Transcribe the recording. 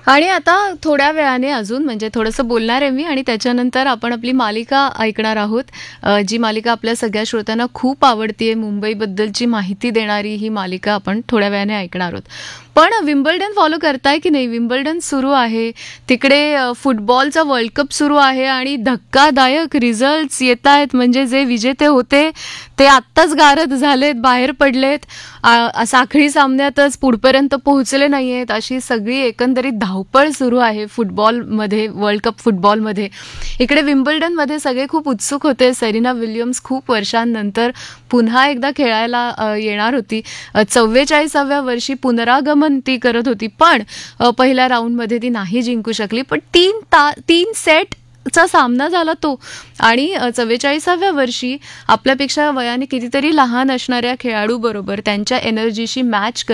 आणि आता थोड्या वेळाने अजून म्हणजे थोडंसं बोलणार आहे मी आणि त्याच्यानंतर आपण आपली मालिका ऐकणार आहोत. जी मालिका आपल्या सगळ्या श्रोत्यांना खूप आवडतीये. मुंबईबद्दलची माहिती देणारी ही मालिका आपण थोड्या वेळाने ऐकणार आहोत. पण विम्बल्डन फॉलो करताय की नाही? विम्बल्डन सुरू आहे. तिकडे फुटबॉलचा वर्ल्ड कप सुरू आहे आणि धक्कादायक रिझल्ट्स येतायत. म्हणजे जे विजेते होते ते आत्ताच गारद झालेत, बाहेर पडलेत. साखळी सामन्यातच पुढपर्यंत पोहोचले नाहीयेत. अशी सगळी एकंदरीत धावपळ सुरू आहे फुटबॉलमध्ये, वर्ल्ड कप फुटबॉलमध्ये. इकडे विम्बल्डनमध्ये सगळे खूप उत्सुक होते. सेरेना विल्यम्स खूप वर्षांनंतर पुन्हा एकदा खेळायला येणार होती. 44व्या वर्षी पुनरागमन ती करत होती. पण पहिल्या राऊंडमध्ये ती नाही जिंकू शकली. पण 3 सेट चा सामना झाला तो. आणि 44व्या वर्षी आपल्यापेक्षा वयाने कितीतरी लहान असणाऱ्या खेळाडू बरोबर त्यांच्या एनर्जीशी मॅच